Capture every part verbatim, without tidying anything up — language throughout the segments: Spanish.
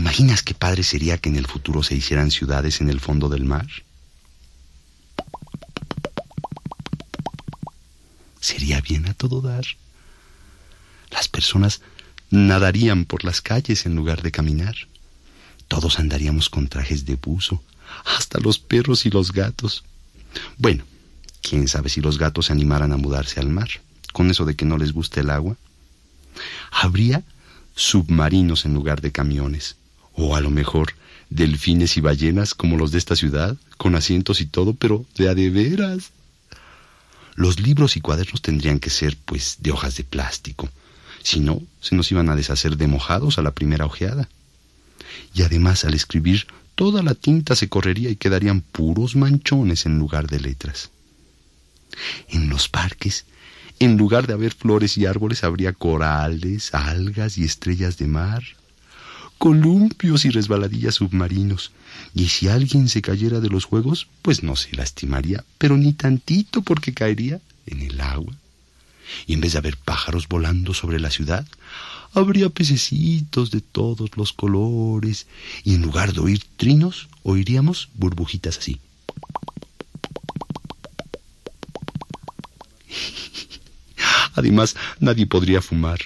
imaginas qué padre sería que en el futuro se hicieran ciudades en el fondo del mar? Sería bien a todo dar. Las personas nadarían por las calles en lugar de caminar. Todos andaríamos con trajes de buzo, hasta los perros y los gatos. Bueno, quién sabe si los gatos se animaran a mudarse al mar, con eso de que no les gusta el agua. Habría submarinos en lugar de camiones, o a lo mejor delfines y ballenas como los de esta ciudad, con asientos y todo, pero de a de veras. Los libros y cuadernos tendrían que ser, pues, de hojas de plástico. Si no, se nos iban a deshacer de mojados a la primera ojeada. Y además, al escribir, toda la tinta se correría y quedarían puros manchones en lugar de letras. En los parques, en lugar de haber flores y árboles, habría corales, algas y estrellas de mar, columpios y resbaladillas submarinos. Y si alguien se cayera de los juegos, pues no se lastimaría, pero ni tantito, porque caería en el agua. Y en vez de haber pájaros volando sobre la ciudad, habría pececitos de todos los colores, y en lugar de oír trinos, oiríamos burbujitas así. Además, nadie podría fumar.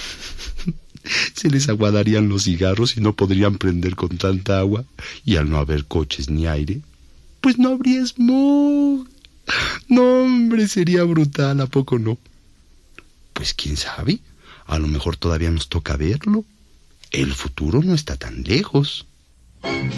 Se les aguadarían los cigarros y no podrían prender con tanta agua, y al no haber coches ni aire, pues no habría smog. No, hombre, sería brutal, ¿a poco no? Pues quién sabe, a lo mejor todavía nos toca verlo. El futuro no está tan lejos.